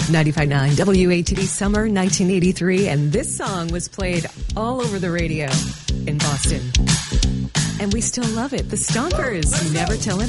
95.9 WATD Summer 1983, and this song was played all over the radio in Boston. And we still love it. The Stompers, Never Tell